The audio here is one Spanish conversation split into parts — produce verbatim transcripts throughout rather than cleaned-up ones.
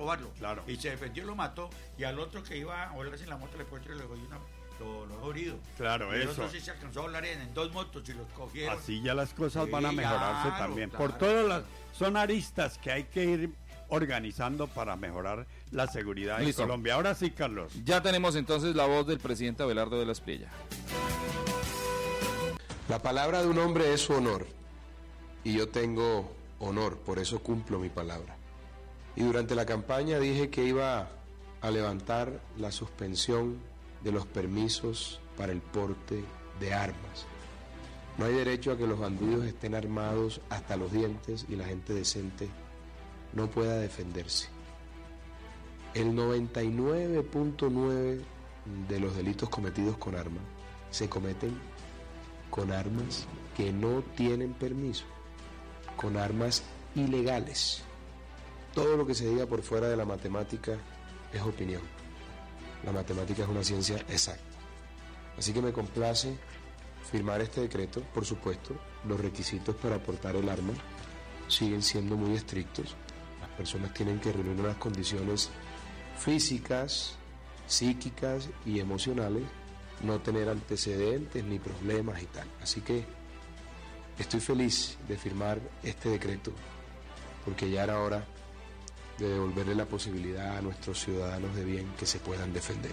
robarlo. Claro. Y se defendió y lo mató, y al otro que iba a volarse en la moto le fue y le dio una... Lo, lo he herido. Claro, y el eso. otro sí se alcanzó a volar en, en dos motos y los cogieron. Así ya las cosas Sí, van a mejorarse claro, también. claro. Por todas las... Son aristas que hay que ir organizando para mejorar la seguridad Listo. en Colombia. Ahora sí, Carlos. Ya tenemos entonces la voz del presidente Abelardo de la Espriella. La palabra de un hombre es su honor, y yo tengo honor, por eso cumplo mi palabra. Y durante la campaña dije que iba a levantar la suspensión de los permisos para el porte de armas. No hay derecho a que los bandidos estén armados hasta los dientes y la gente decente no pueda defenderse. El noventa y nueve punto nueve de los delitos cometidos con armas se cometen con armas que no tienen permiso, con armas ilegales. Todo lo que se diga por fuera de la matemática es opinión. La matemática es una ciencia exacta. Así que me complace firmar este decreto. Por supuesto, los requisitos para portar el arma siguen siendo muy estrictos. Las personas tienen que reunir unas condiciones físicas, psíquicas y emocionales, no tener antecedentes ni problemas y tal. Así que estoy feliz de firmar este decreto, porque ya era hora de devolverle la posibilidad a nuestros ciudadanos de bien que se puedan defender.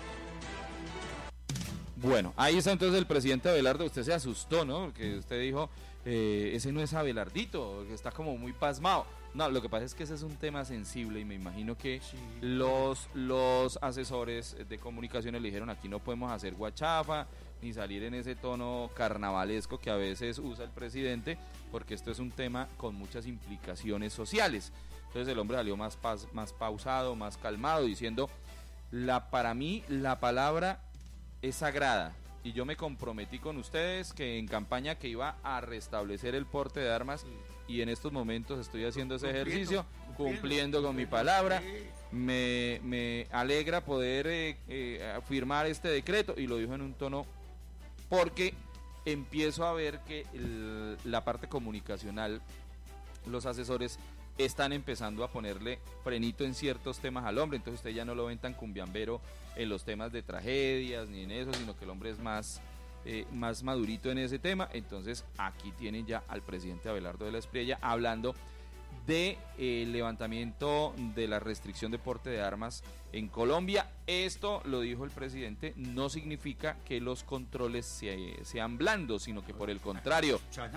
Bueno, ahí está entonces el presidente Abelardo. Usted se asustó, ¿no? Porque usted dijo, eh, ese no es Abelardito, que está como muy pasmado. No, lo que pasa es que ese es un tema sensible y me imagino que sí. los, los asesores de comunicaciones le dijeron, aquí no podemos hacer guachafa, ni salir en ese tono carnavalesco que a veces usa el presidente, porque esto es un tema con muchas implicaciones sociales. Entonces el hombre salió más, paz, más pausado, más calmado, diciendo, la, para mí la palabra es sagrada y yo me comprometí con ustedes que en campaña que iba a restablecer el porte de armas sí. y en estos momentos estoy haciendo ese cumpliendo, ejercicio, cumpliendo, cumpliendo con mi palabra. Sí. Me, me alegra poder eh, eh, firmar este decreto, y lo dijo en un tono porque empiezo a ver que el, la parte comunicacional, los asesores están empezando a ponerle frenito en ciertos temas al hombre, entonces usted ya no lo ven tan cumbiambero en los temas de tragedias ni en eso, sino que el hombre es más, eh, más madurito en ese tema. Entonces aquí tienen ya al presidente Abelardo de la Espriella hablando de eh, levantamiento de la restricción de porte de armas en Colombia. Esto, lo dijo el presidente, no significa que los controles se, sean blandos, sino que por el contrario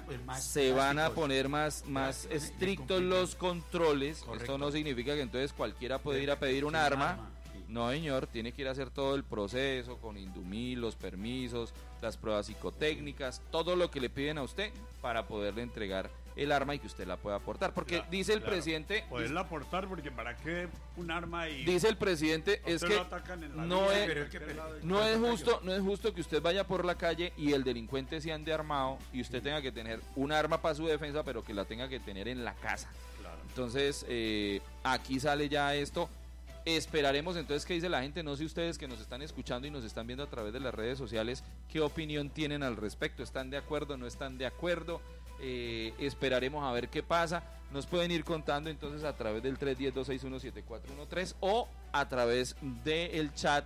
se van a poner más, más estrictos los controles. Correcto. Esto no significa que entonces cualquiera puede ir a pedir un arma. No, señor, tiene que ir a hacer todo el proceso con Indumil, los permisos, las pruebas psicotécnicas, todo lo que le piden a usted para poderle entregar el arma y que usted la pueda aportar, porque claro, dice el claro. presidente, poderla aportar, porque para qué un arma y dice el presidente es que no es, pero es que pero, no es justo, no es justo que usted vaya por la calle y el delincuente se ande armado y usted tenga que tener un arma para su defensa, pero que la tenga que tener en la casa. Claro. Entonces eh, aquí sale ya esto. Esperaremos entonces qué dice la gente. No sé ustedes que nos están escuchando y nos están viendo a través de las redes sociales, qué opinión tienen al respecto. ¿Están de acuerdo? ¿No están de acuerdo? Eh, esperaremos a ver qué pasa. Nos pueden ir contando entonces a través del tres uno cero, dos seis uno, siete cuatro uno tres o a través del chat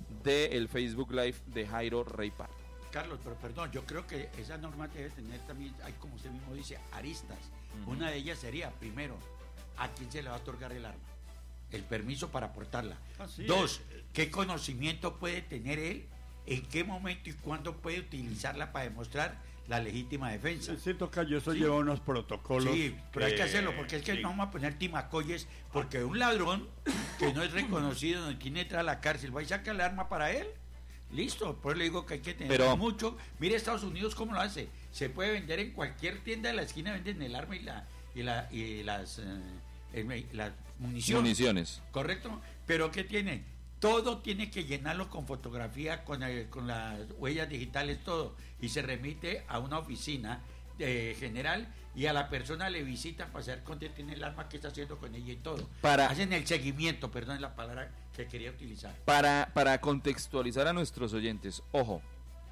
del Facebook Live de Jairo Rey Pardo. Carlos, pero perdón, yo creo que esa norma debe tener también, hay como usted mismo dice, aristas. Uh-huh. Una de ellas sería, primero, ¿a quién se le va a otorgar el arma? El permiso para portarla. Así Dos, es. ¿Qué conocimiento puede tener él? ¿En qué momento y cuándo puede utilizarla para demostrar la legítima defensa? Sí, toca, yo eso sí. lleva unos protocolos. Sí, pero que, hay que hacerlo, porque es que sí. no vamos a poner timacoyes, porque un ladrón que no es reconocido, no tiene que entrar a la cárcel, va y saca el arma para él. Listo, por eso le digo que hay que tener pero, mucho. Mire Estados Unidos cómo lo hace. Se puede vender en cualquier tienda de la esquina, venden el arma y la y la y las eh, el, las municiones. Municiones. Correcto, pero ¿qué tiene? Todo tiene que llenarlo con fotografía, con, el, con las huellas digitales, todo, y se remite a una oficina eh, general y a la persona le visitan para saber dónde tiene el arma, qué está haciendo con ella y todo. Para, Hacen el seguimiento, perdón la palabra que quería utilizar. Para, para contextualizar a nuestros oyentes, ojo,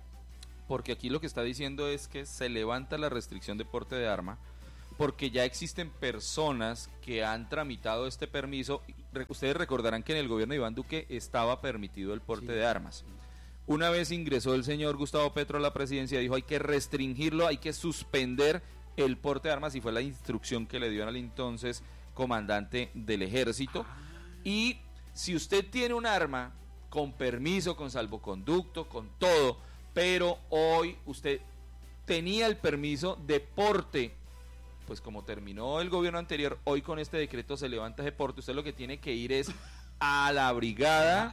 porque aquí lo que está diciendo es que se levanta la restricción de porte de arma, porque ya existen personas que han tramitado este permiso ustedes recordarán que en el gobierno de Iván Duque estaba permitido el porte sí. de armas. Una vez ingresó el señor Gustavo Petro a la presidencia, dijo hay que restringirlo, hay que suspender el porte de armas, y fue la instrucción que le dio al entonces comandante del ejército. Y si usted tiene un arma con permiso, con salvoconducto, con todo, pero hoy usted tenía el permiso de porte, pues como terminó el gobierno anterior, hoy con este decreto se levanta ese porte, usted lo que tiene que ir es a la brigada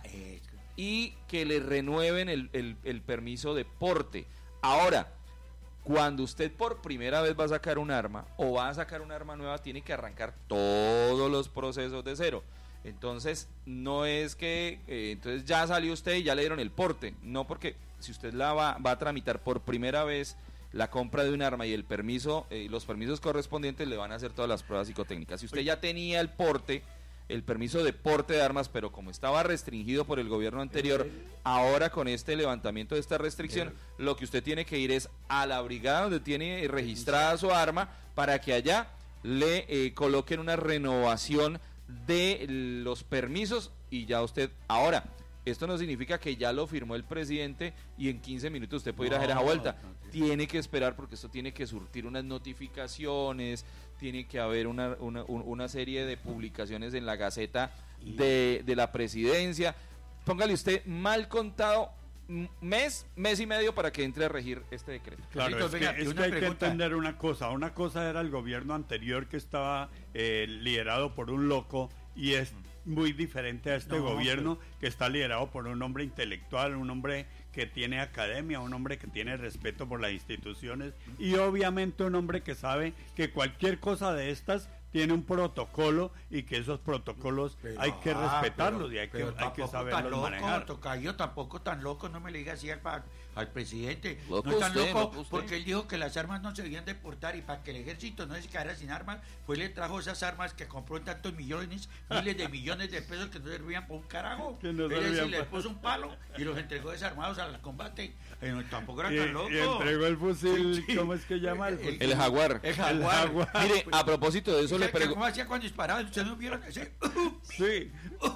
y que le renueven el, el, el permiso de porte. Ahora, cuando usted por primera vez va a sacar un arma o va a sacar un arma nueva, tiene que arrancar todos los procesos de cero. Entonces, no es que eh, entonces ya salió usted y ya le dieron el porte. No, porque si usted la va, va a tramitar por primera vez la compra de un arma y el permiso, eh, los permisos correspondientes, le van a hacer todas las pruebas psicotécnicas. Si usted ya tenía el porte, el permiso de porte de armas, pero como estaba restringido por el gobierno anterior, ahora con este levantamiento de esta restricción, lo que usted tiene que ir es a la brigada donde tiene registrada su arma para que allá le eh, coloquen una renovación de los permisos y ya usted, ahora, esto no significa que ya lo firmó el presidente y en quince minutos usted puede ir a hacer esa vuelta, no, no, tiene que esperar porque esto tiene que surtir unas notificaciones, tiene que haber una, una, una serie de publicaciones en la Gaceta de, de la Presidencia, póngale usted mal contado mes, mes y medio para que entre a regir este decreto. Claro, es que, venga, es que hay que entender una cosa, una cosa era el gobierno anterior que estaba eh, liderado por un loco y es muy diferente a este no, gobierno pero... que está liderado por un hombre intelectual, un hombre que tiene academia, un hombre que tiene respeto por las instituciones y obviamente un hombre que sabe que cualquier cosa de estas tiene un protocolo y que esos protocolos pero, hay que respetarlos ah, pero, y hay que, hay que saberlos loco, manejar. Tocayo, tampoco tan loco, no me le diga así al, al presidente. Loco no es tan usted, loco loco porque él dijo que las armas no se debían deportar y para que el ejército no se quedara sin armas, fue le trajo esas armas que compró en tantos millones, miles de millones de pesos que no servían por un carajo. Que no él sí, le puso un palo y los entregó desarmados al combate. Eh, no, tampoco era y, tan loco. Y entregó el fusil, sí, ¿cómo es que llama? El, el, el jaguar. El jaguar. El jaguar. Mire, a propósito de eso le pregunto. ¿Cómo hacía cuando disparaba? ¿Ustedes no vieron ese? Sí.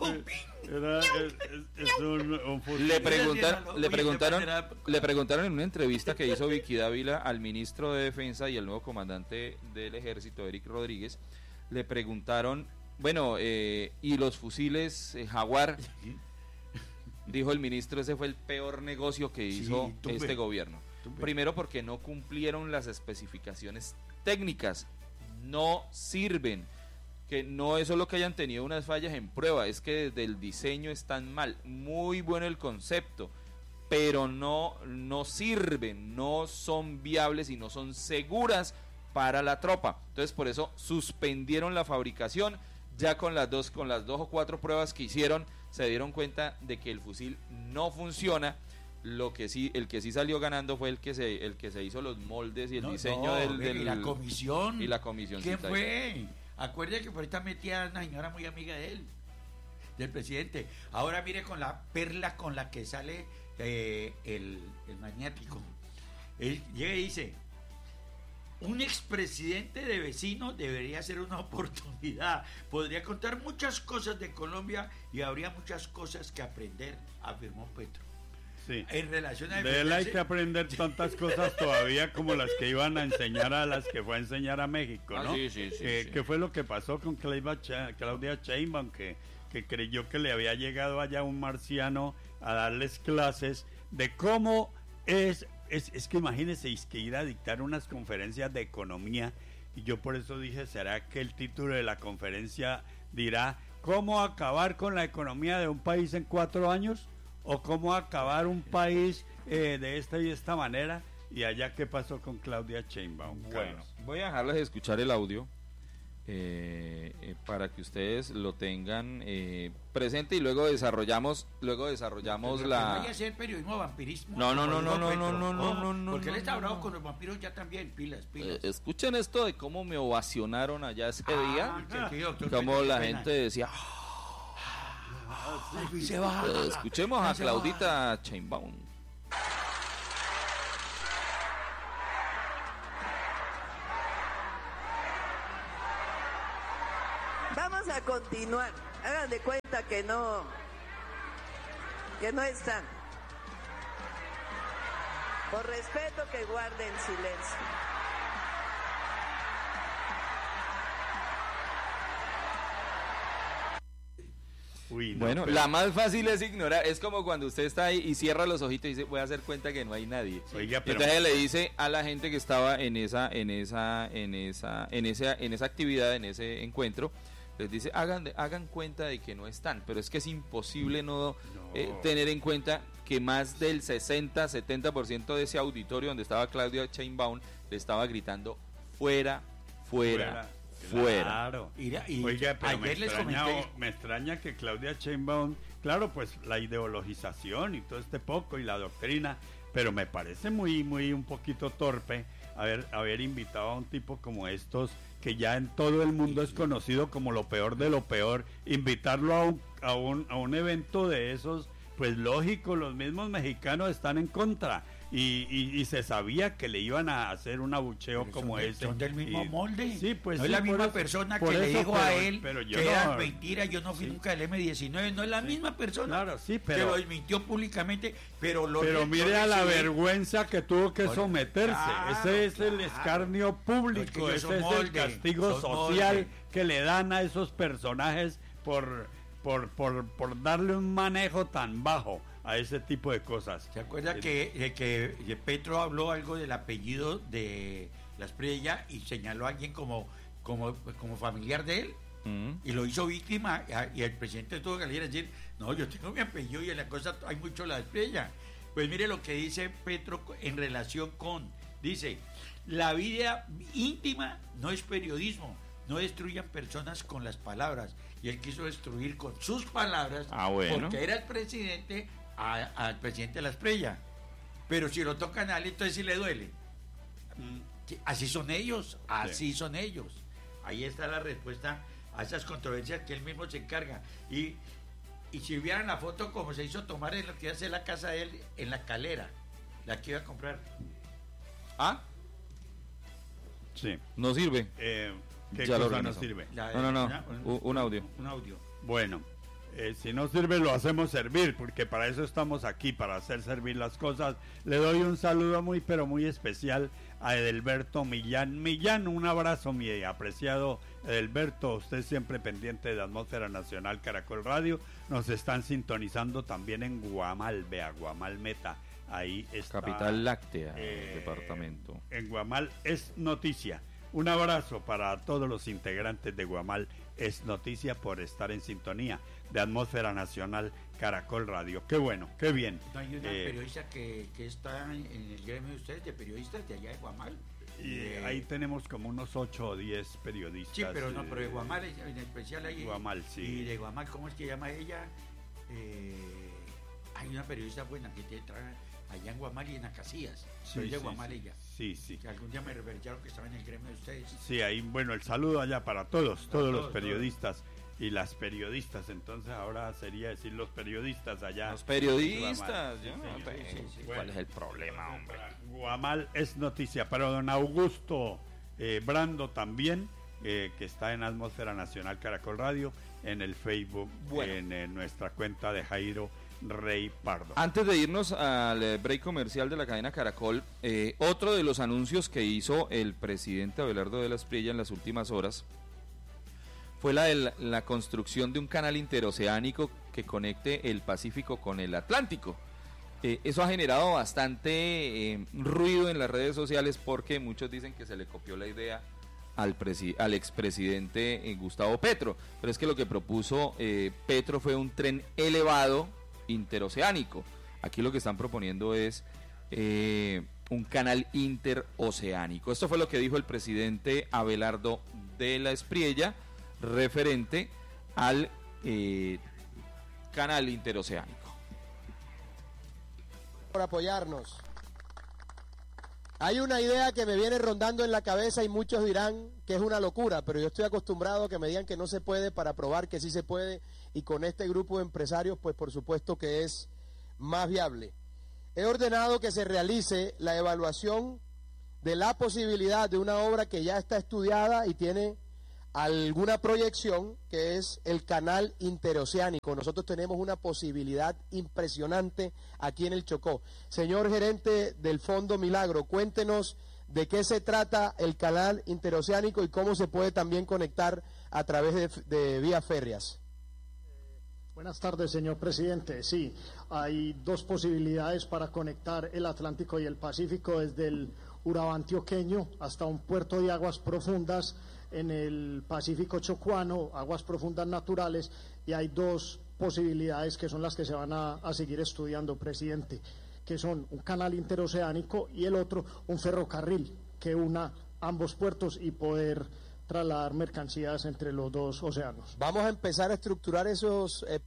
Era, es, es un, un fusil. Le preguntaron, le preguntaron, le preguntaron en una entrevista que hizo Vicky Dávila al ministro de Defensa y al nuevo comandante del Ejército, Eric Rodríguez, le preguntaron, bueno, eh, ¿y los fusiles eh, Jaguar? Dijo el ministro, ese fue el peor negocio que hizo sí, tumbe, este gobierno. Tumbe. Primero porque no cumplieron las especificaciones técnicas, no sirven, que no es solo que hayan tenido unas fallas en prueba, es que desde el diseño están mal, muy bueno el concepto, pero no, no sirven, no son viables y no son seguras para la tropa. Entonces por eso suspendieron la fabricación, ya con las dos, con las dos o cuatro pruebas que hicieron, se dieron cuenta de que el fusil no funciona. Lo que sí, el que sí salió ganando fue el que se, el que se hizo los moldes y el no, diseño no, del, del y la comisión. Y la comisión. ¿Quién fue? Acuérdate que por ahorita metía a una señora muy amiga de él, del presidente. Ahora mire con la perla con la que sale eh, el, el maniático. Él llega y dice: un expresidente de vecino debería ser una oportunidad. Podría contar muchas cosas de Colombia y habría muchas cosas que aprender, afirmó Petro. Sí. En relación a de él hay que aprender tantas cosas todavía como las que iban a enseñar a las que fue a enseñar a México, ¿no? Ah, sí, sí, sí, eh, sí. ¿Qué fue lo que pasó con Claudia Sheinbaum? Que, que creyó que le había llegado allá un marciano a darles clases de cómo es... Es, es que imagínese, es que ir a dictar unas conferencias de economía, y yo por eso dije, ¿será que el título de la conferencia dirá cómo acabar con la economía de un país en cuatro años? ¿O cómo acabar un país eh, de esta y esta manera? Y allá, ¿qué pasó con Claudia Sheinbaum? Bueno, voy a dejarles escuchar el audio eh, eh, para que ustedes lo tengan eh, presente y luego desarrollamos luego desarrollamos pero la... No vaya a ser periodismo vampirismo. No, no, no, no, no, no, no, no, no, no. Porque él está no, bravo no. con los vampiros ya también, pilas, pilas. Eh, escuchen esto de cómo me ovacionaron allá ese ah, día. Que, que, doctor, cómo la pena. gente decía... Ah, sí, se va. Eh, escuchemos a Claudita Sheinbaum. Vamos a continuar Hagan de cuenta que no, que no están. Por respeto, que guarden silencio. Uy, no, bueno, pero... la más fácil es ignorar. Es como cuando usted está ahí y cierra los ojitos y dice, voy a hacer cuenta que no hay nadie. Oiga, pero... Entonces le dice a la gente que estaba en esa, en esa, en esa, en esa, en esa actividad, en ese encuentro, les dice, hagan, de, hagan cuenta de que no están. Pero es que es imposible no, no. Eh, tener en cuenta que más del sesenta, setenta por ciento de ese auditorio donde estaba Claudia Sheinbaum le estaba gritando fuera, fuera, fuera. fuera. Claro. Y, y Oiga, pero me extraña, me extraña que Claudia Sheinbaum, claro, pues la ideologización y todo este poco y la doctrina, pero me parece muy, muy un poquito torpe haber, haber invitado a un tipo como estos, que ya en todo el mundo es conocido como lo peor de lo peor, invitarlo a un, a un, a un evento de esos, pues lógico, los mismos mexicanos están en contra. Y, y, y se sabía que le iban a hacer un abucheo pero como son ese. Son del mismo y, molde. Sí, pues no sí, es la misma eso, persona que eso, le dijo pero, a él pero yo que no, era mentira, yo no fui sí. nunca del eme diecinueve, no es la misma persona. Claro, sí, pero. Que lo desmintió públicamente, pero lo Pero mire a la vergüenza que tuvo que someterse. Claro, ese es claro. el escarnio público, no, es que ese es molde, el castigo social molde. que le dan a esos personajes por, por, por, por darle un manejo tan bajo a ese tipo de cosas. ¿Se acuerda eh, que, de que, que Petro habló algo del apellido de Las Espriella y señaló a alguien como, como, como familiar de él? Uh-huh. Y lo hizo víctima, y el presidente tuvo que salir a decir, no, yo tengo mi apellido y en la cosa hay mucho Las Espriella. Pues mire lo que dice Petro en relación con, dice, la vida íntima no es periodismo, no destruyan personas con las palabras, y él quiso destruir con sus palabras, ah, bueno. porque era el presidente al presidente de la Espriella, pero si lo tocan a él, entonces sí le duele. Mm. Así son ellos, así sí. son ellos. Ahí está la respuesta a esas controversias que él mismo se encarga. Y, y si vieran la foto como se hizo tomar en lo que iba a ser la casa de él, en la Calera, la que iba a comprar. ¿Ah? Sí. No sirve. Eh, ¿Qué ya cosa no sirve? La, no, no, no. Una, un, un audio. Un audio. Bueno. Eh, si no sirve lo hacemos servir, porque para eso estamos aquí, para hacer servir las cosas. Le doy un saludo muy pero muy especial a Edelberto Millán. Millán, un abrazo, mi apreciado Edelberto, usted siempre pendiente de Atmósfera Nacional Caracol Radio. Nos están sintonizando también en Guamal, vea, Guamal Meta, ahí está. Capital Láctea, eh, departamento. En Guamal es noticia. Un abrazo para todos los integrantes de Guamal es noticia por estar en sintonía de Atmósfera Nacional Caracol Radio. Qué bueno, qué bien. No, hay una eh, periodista que, que está en el gremio de ustedes, de periodistas de allá de Guamal. Y eh, ahí tenemos como unos ocho o diez periodistas. Sí, pero no, pero de Guamal en especial hay. Guamal, sí. Y de Guamal, ¿cómo es que llama ella? Eh, hay una periodista buena que te trae allá en Guamal y en Acacias. Sí, Soy de sí, Guamal sí. ella. Sí, sí. Que algún día me referenciaron que estaba en el gremio de ustedes. Sí, ahí, bueno, el saludo allá para todos, todos, todos los periodistas. Todos. Y las periodistas, entonces ahora sería decir los periodistas allá. Los periodistas, yo no sí, sí, sí, sí. ¿Cuál bueno, es el problema, hombre? Guamal es noticia, pero don Augusto eh, Brando también, eh, que está en Atmósfera Nacional Caracol Radio, en el Facebook, bueno. en, en nuestra cuenta de Jairo Rey Pardo. Antes de irnos al break comercial de la cadena Caracol, eh, otro de los anuncios que hizo el presidente Abelardo de la Espriella en las últimas horas fue la de la, la construcción de un canal interoceánico que conecte el Pacífico con el Atlántico. Eh, eso ha generado bastante eh, ruido en las redes sociales porque muchos dicen que se le copió la idea al, presi- al expresidente eh, Gustavo Petro, pero es que lo que propuso eh, Petro fue un tren elevado interoceánico. Aquí lo que están proponiendo es eh, un canal interoceánico. Esto fue lo que dijo el presidente Abelardo de la Espriella referente al eh, canal interoceánico. Por apoyarnos. Hay una idea que me viene rondando en la cabeza y muchos dirán que es una locura, pero yo estoy acostumbrado a que me digan que no se puede para probar que sí se puede, y con este grupo de empresarios pues por supuesto que es más viable. He ordenado que se realice la evaluación de la posibilidad de una obra que ya está estudiada y tiene alguna proyección, que es el canal interoceánico. Nosotros tenemos una posibilidad impresionante aquí en el Chocó. Señor gerente del Fondo Milagro, cuéntenos de qué se trata el canal interoceánico y cómo se puede también conectar a través de, de vías férreas. Buenas tardes, señor presidente. Sí, hay dos posibilidades para conectar el Atlántico y el Pacífico desde el Urabá antioqueño hasta un puerto de aguas profundas en el Pacífico chocuano, aguas profundas naturales, y hay dos posibilidades que son las que se van a, a seguir estudiando, presidente, que son un canal interoceánico y el otro un ferrocarril que una ambos puertos y poder trasladar mercancías entre los dos océanos. Vamos a empezar a estructurar esos... Eh...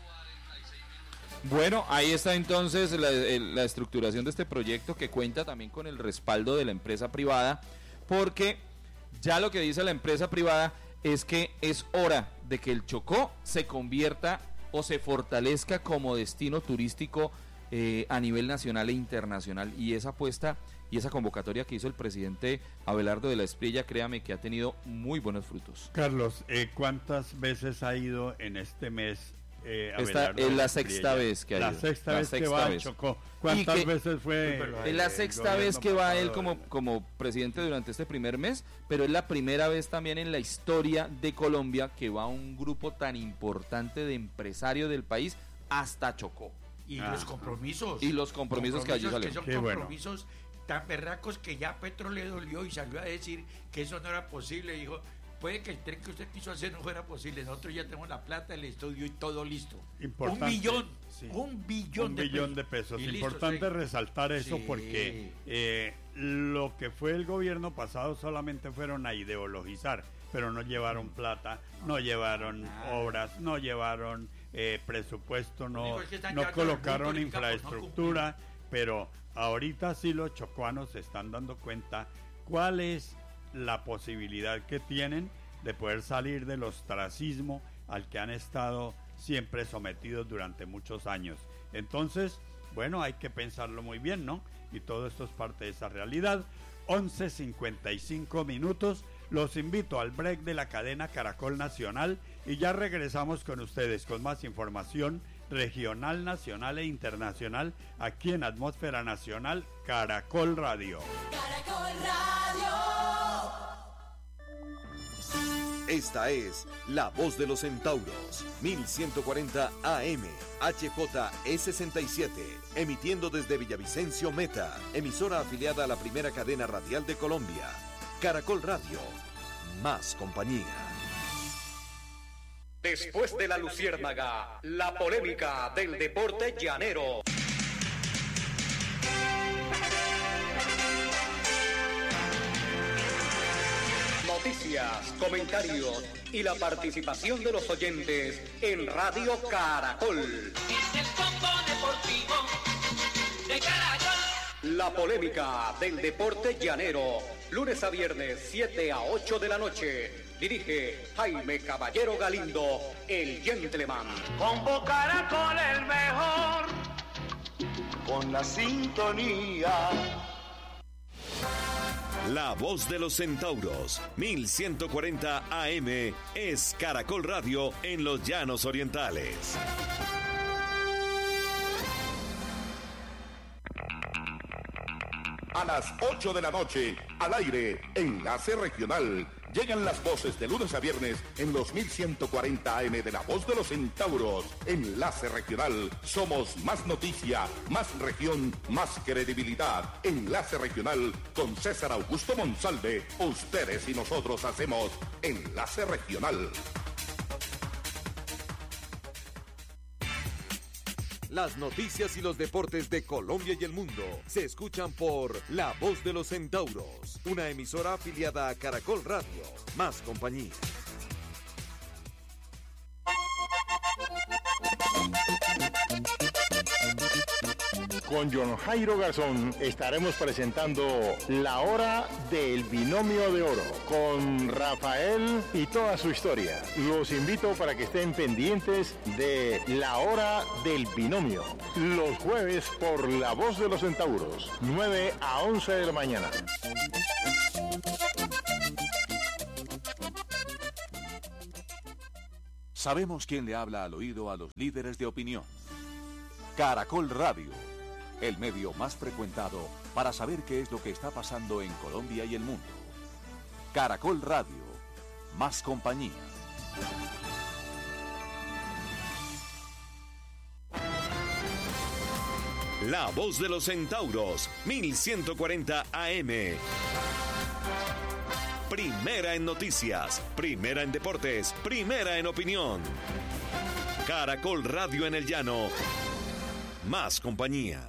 Bueno, ahí está entonces la, la estructuración de este proyecto, que cuenta también con el respaldo de la empresa privada, porque ya lo que dice la empresa privada es que es hora de que el Chocó se convierta o se fortalezca como destino turístico eh, a nivel nacional e internacional, y esa apuesta y esa convocatoria que hizo el presidente Abelardo de la Espriella, créame que ha tenido muy buenos frutos. Carlos, eh, ¿cuántas veces ha ido en este mes eh, Esta Abelardo es la sexta vez que ha ido. La sexta la vez sexta que va vez. a Chocó. ¿Cuántas que, veces fue? Es la sexta vez que va él como, como presidente durante este primer mes, pero es la primera vez también en la historia de Colombia que va un grupo tan importante de empresarios del país hasta Chocó. Y ah. los compromisos. Y los compromisos, compromisos que allí salen. Que son Qué compromisos bueno. Tan berracos que ya Petro le dolió y salió a decir que eso no era posible. Dijo, puede que el tren que usted quiso hacer no fuera posible. Nosotros ya tenemos la plata, el estudio y todo listo. Importante, un billón, sí. un billón un de billón pesos. de pesos. Y Importante listo, sí. resaltar eso Sí. porque eh, lo que fue el gobierno pasado solamente fueron a ideologizar, pero no llevaron plata, no llevaron Nada. obras, no llevaron eh, presupuesto, no, es que están no llevando el colocaron punto, infraestructura, pero ahorita sí los chocuanos se están dando cuenta cuál es la posibilidad que tienen de poder salir del ostracismo al que han estado siempre sometidos durante muchos años. Entonces, bueno, hay que pensarlo muy bien, ¿no? Y todo esto es parte de esa realidad. once cincuenta y cinco minutos. Los invito al break de la cadena Caracol Nacional y ya regresamos con ustedes con más información regional, nacional e internacional aquí en Atmósfera Nacional Caracol Radio. Caracol Radio. Esta es La Voz de los Centauros, mil ciento cuarenta A M, H J E sesenta y siete, emitiendo desde Villavicencio Meta, emisora afiliada a la primera cadena radial de Colombia. Caracol Radio, más compañía. Después de la luciérnaga, la polémica del deporte llanero. Noticias, comentarios y la participación de los oyentes en Radio Caracol. Es el combo deportivo de Caracol. La polémica del deporte llanero, lunes a viernes, siete a ocho de la noche. Dirige Jaime Caballero Galindo, el gentleman. Combo Caracol el mejor, con la sintonía. La Voz de los Centauros, mil ciento cuarenta A M, es Caracol Radio en los Llanos Orientales. A las ocho de la noche, al aire, Enlace Regional. Llegan las voces de lunes a viernes en los mil ciento cuarenta A M de La Voz de los Centauros. Enlace Regional. Somos más noticia, más región, más credibilidad. Enlace Regional con César Augusto Monsalve. Ustedes y nosotros hacemos Enlace Regional. Las noticias y los deportes de Colombia y el mundo se escuchan por La Voz de los Centauros, una emisora afiliada a Caracol Radio, más compañía. Con John Jairo Garzón estaremos presentando La Hora del Binomio de Oro con Rafael y toda su historia. Los invito para que estén pendientes de La Hora del Binomio los jueves por La Voz de los Centauros, nueve a once de la mañana. Sabemos quién le habla al oído a los líderes de opinión. Caracol Radio, el medio más frecuentado para saber qué es lo que está pasando en Colombia y el mundo. Caracol Radio, más compañía. La voz de los centauros, mil ciento cuarenta A M. Primera en noticias, primera en deportes, primera en opinión. Caracol Radio en el llano, más compañía.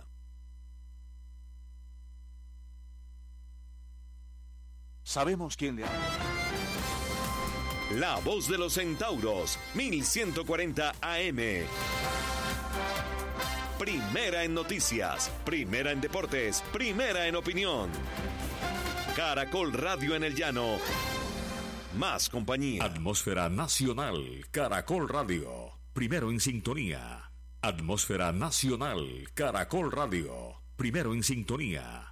Sabemos quién le habla. La voz de los centauros, mil ciento cuarenta A M. Primera en noticias, primera en deportes, primera en opinión. Caracol Radio en el llano, más compañía. Atmósfera Nacional, Caracol Radio, primero en sintonía. Atmósfera Nacional, Caracol Radio, primero en sintonía.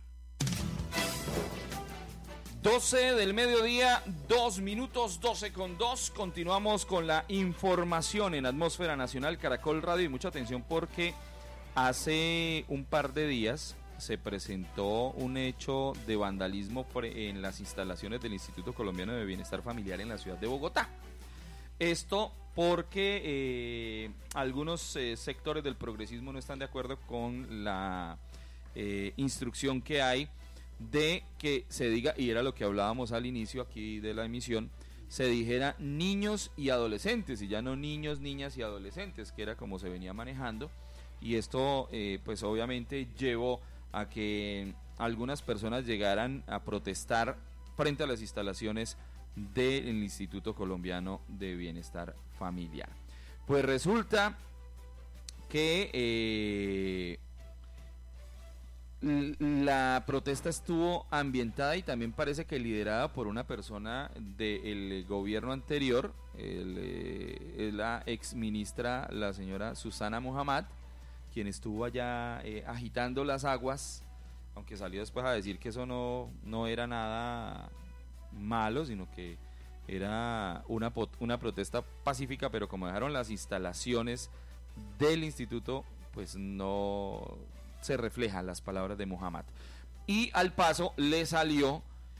doce del mediodía, dos minutos, doce con dos. Continuamos con la información en Atmósfera Nacional, Caracol Radio. Y mucha atención porque hace un par de días se presentó un hecho de vandalismo en las instalaciones del Instituto Colombiano de Bienestar Familiar en la ciudad de Bogotá. Esto porque eh, algunos eh, sectores del progresismo no están de acuerdo con la eh, instrucción que hay de que se diga, y era lo que hablábamos al inicio aquí de la emisión, se dijera niños y adolescentes y ya no niños, niñas y adolescentes, que era como se venía manejando. Y esto eh, pues obviamente llevó a que algunas personas llegaran a protestar frente a las instalaciones del Instituto Colombiano de Bienestar Familiar. Pues resulta que eh, la protesta estuvo ambientada y también parece que liderada por una persona del gobierno anterior, el, eh, la ex ministra, la señora Susana Muhammad, quien estuvo allá eh, agitando las aguas, aunque salió después a decir que eso no, no era nada malo, sino que era una, una protesta pacífica, pero como dejaron las instalaciones del instituto, pues no se reflejan las palabras de Muhammad. Y al paso le salió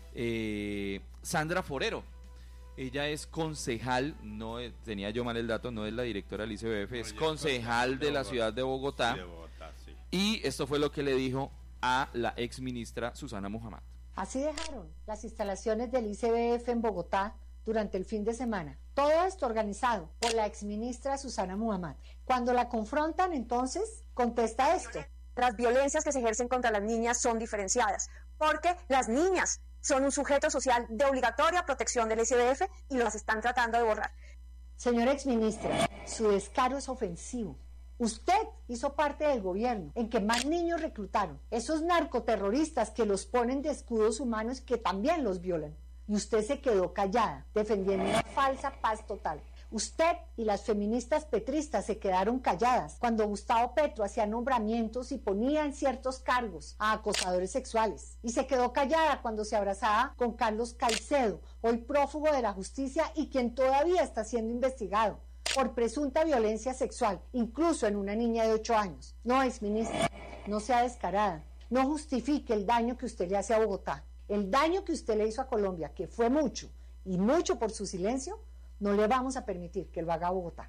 eh, Sandra Forero. Ella es concejal, no es, tenía yo mal el dato, no es la directora del I C B F, es concejal de la ciudad de Bogotá. de Bogotá sí. Y esto fue lo que le dijo a la ex ministra Susana Muhammad. Así dejaron las instalaciones del I C B F en Bogotá durante el fin de semana. Todo esto organizado por la ex ministra Susana Muhammad. Cuando la confrontan, entonces, contesta esto. Las violencias que se ejercen contra las niñas son diferenciadas, porque las niñas son un sujeto social de obligatoria protección del I C B F y las están tratando de borrar. Señora exministra, su descaro es ofensivo. Usted hizo parte del gobierno en que más niños reclutaron, esos narcoterroristas que los ponen de escudos humanos que también los violan. Y usted se quedó callada, defendiendo una falsa paz total. Usted y las feministas petristas se quedaron calladas cuando Gustavo Petro hacía nombramientos y ponía en ciertos cargos a acosadores sexuales. Y se quedó callada cuando se abrazaba con Carlos Caicedo, hoy prófugo de la justicia y quien todavía está siendo investigado por presunta violencia sexual, incluso en una niña de ocho años. No, exministra, no sea descarada. No justifique el daño que usted le hace a Bogotá. El daño que usted le hizo a Colombia, que fue mucho, y mucho por su silencio, no le vamos a permitir que lo haga a Bogotá.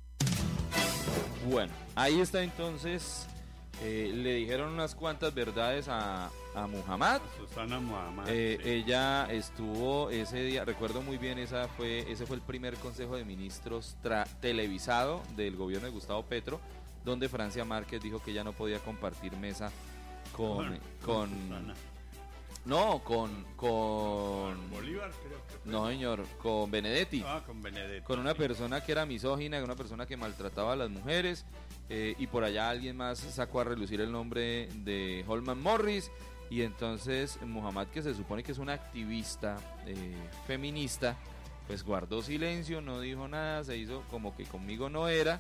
Bueno, ahí está entonces, eh, le dijeron unas cuantas verdades a, a Muhammad. Susana Muhammad. Eh, sí. Ella estuvo ese día, recuerdo muy bien, esa fue, ese fue el primer Consejo de Ministros tra- televisado del gobierno de Gustavo Petro, donde Francia Márquez dijo que ella no podía compartir mesa con... Bueno, con Susana. No, con, con... Bolívar, creo que fue. No, señor, con Benedetti. Ah, con Benedetti. Con una sí. persona que era misógina, una persona que maltrataba a las mujeres, eh, y por allá alguien más sacó a relucir el nombre de Holman Morris, y entonces Muhammad, que se supone que es una activista eh, feminista, pues guardó silencio, no dijo nada, se hizo como que conmigo no era,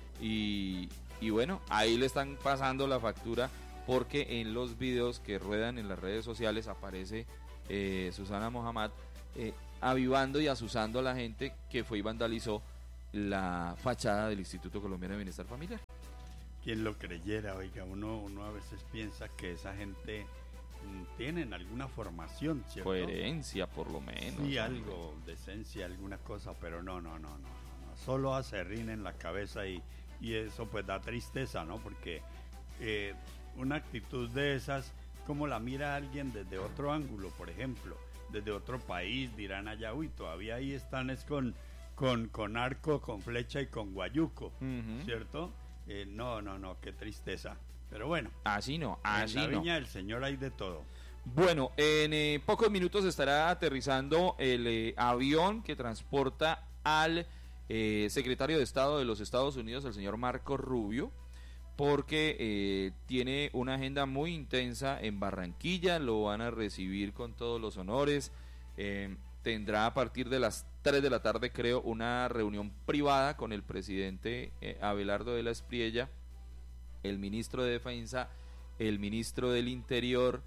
y, y bueno, ahí le están pasando la factura, porque en los videos que ruedan en las redes sociales aparece eh, Susana Muhammad eh, avivando y asusando a la gente que fue y vandalizó la fachada del Instituto Colombiano de Bienestar Familiar. Quien lo creyera, oiga, uno, uno a veces piensa que esa gente mm, tienen alguna formación, ¿cierto? Coherencia, por lo menos. Sí, algo, decencia, alguna cosa, pero no, no, no, no, no, no. Solo acerrín en la cabeza y, y eso pues da tristeza, ¿no? Porque eh, una actitud de esas, como la mira alguien desde otro ángulo, por ejemplo, desde otro país, dirán allá, uy, todavía ahí están es con, con, con arco, con flecha y con guayuco, uh-huh. ¿cierto? Eh, no, no, no, qué tristeza. Pero bueno. Así no, así en la no. viña del Señor hay de todo. Bueno, en eh, pocos minutos estará aterrizando el eh, avión que transporta al eh, secretario de Estado de los Estados Unidos, el señor Marco Rubio, porque eh, tiene una agenda muy intensa en Barranquilla, lo van a recibir con todos los honores, eh, tendrá a partir de las tres de la tarde, creo, una reunión privada con el presidente eh, Abelardo de la Espriella, el ministro de Defensa, el ministro del Interior,